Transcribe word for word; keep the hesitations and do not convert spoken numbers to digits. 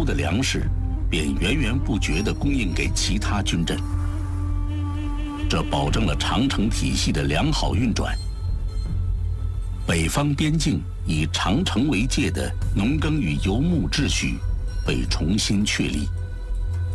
的粮食便源源不绝地供应给其他军镇，这保证了长城体系的良好运转。北方边境以长城为界的农耕与游牧秩序被重新确立。